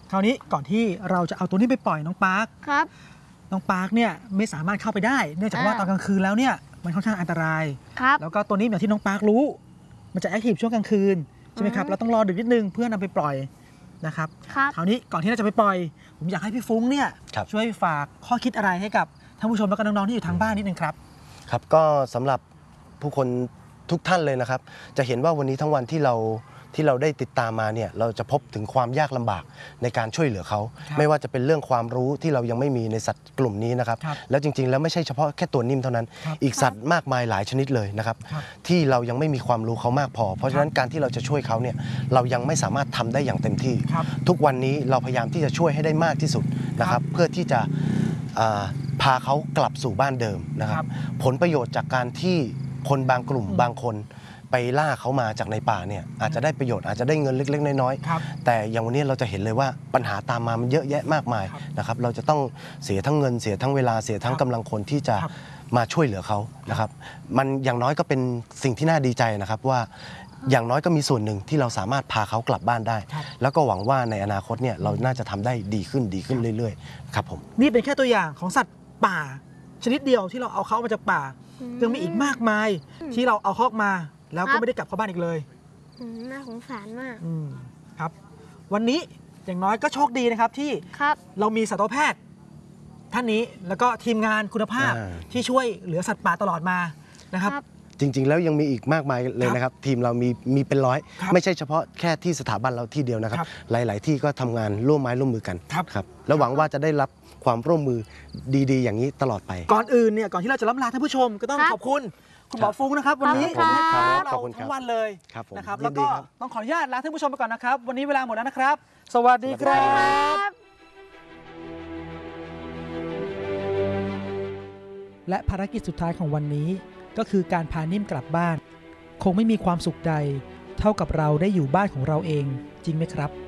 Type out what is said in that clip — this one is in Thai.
คราวนี้ก่อนที่เราจะเอาตัวนี้ไปปล่อยน้องปาร์คครับน้องปาร์คเนี่ยไม่สามารถเข้าไปได้เนื่องจากว่าตอนกลางคืนแล้วเนี่ยมันค่อนข้างอันตรายครับแล้วก็ตัวนี้อย่างที่น้องปาร์ครู้มันจะแอคทีฟช่วงกลางคืนใช่ไหมครับเราต้องรอดึกนิดนึงเพื่อนำไปปล่อยนะครับคราวนี้ก่อนที่เราจะไปปล่อยผมอยากให้พี่ฟุ้งเนี่ยช่วยฝากข้อคิดอะไรให้กับท่านผู้ชมและก็น้องๆที่อยู่ทางบ้านนิดนึงครับครับก็สำหรับผู้คนทุกท่านเลยนะครับจะเห็นว่าวันนี้ทั้งวันที่เราได้ติดตามมาเนี่ยเราจะพบถึงความยากลำบากในการช่วยเหลือเขาไม่ว่าจะเป็นเรื่องความรู้ที่เรายังไม่มีในสัตว์กลุ่มนี้นะครับแล้วจริงๆแล้วไม่ใช่เฉพาะแค่ตัวนิ่มเท่านั้นอีกสัตว์มากมายหลายชนิดเลยนะครับที่เรายังไม่มีความรู้เขามากพอเพราะฉะนั้นการที่เราจะช่วยเขาเนี่ยเรายังไม่สามารถทำได้อย่างเต็มที่ทุกวันนี้เราพยายามที่จะช่วยให้ได้มากที่สุดนะครับเพื่อที่จะพาเขากลับสู่บ้านเดิมนะครับผลประโยชน์จากการที่คนบางกลุ่มบางคนไปล่าเขามาจากในป่าเนี่ยอาจจะได้ประโยชน์อาจจะได้เงินเล็กๆน้อยๆแต่อย่างวันนี้เราจะเห็นเลยว่าปัญหาตามมามันเยอะแยะมากมายนะครับเราจะต้องเสียทั้งเงินเสียทั้งเวลาเสียทั้งกำลังคนที่จะมาช่วยเหลือเขานะครับมันอย่างน้อยก็เป็นสิ่งที่น่าดีใจนะครับว่าอย่างน้อยก็มีส่วนหนึ่งที่เราสามารถพาเขากลับบ้านได้แล้วก็หวังว่าในอนาคตเนี่ยเราน่าจะทำได้ดีขึ้นเรื่อยๆครับผมนี่เป็นแค่ตัวอย่างของสัตว์ป่าชนิดเดียวที่เราเอาเขามาจากป่ายังมีอีกมากมายที่เราเอาเขาออกมาแล้วก็ไม่ได้กลับเข้าบ้านอีกเลยน่าสงสารมากครับวันนี้อย่างน้อยก็โชคดีนะครับที่เรามีสัตวแพทย์ท่านนี้แล้วก็ทีมงานคุณภาพที่ช่วยเหลือสัตว์ป่าตลอดมานะครับจริงๆแล้วยังมีอีกมากมายเลยนะครับทีมเรามีเป็นร้อยไม่ใช่เฉพาะแค่ที่สถาบันเราที่เดียวนะครับหลายๆที่ก็ทำงานร่วมไม้ร่วมมือกันครับแล้วหวังว่าจะได้รับความร่วมมือดีๆอย่างนี้ตลอดไปก่อนอื่นเนี่ยก่อนที่เราจะล่ำลาท่านผู้ชมก็ต้องขอบคุณคุณหมอฟุ้งนะครับวันนี้ผมให้เราทั้งวันเลยนะครับแล้วก็ต้องขออนุญาตลาท่านผู้ชมไปก่อนนะครับวันนี้เวลาหมดแล้วนะครับสวัสดีครับและภารกิจสุดท้ายของวันนี้ก็คือการพานิ่มกลับบ้านคงไม่มีความสุขใดเท่ากับเราได้อยู่บ้านของเราเองจริงไหมครับ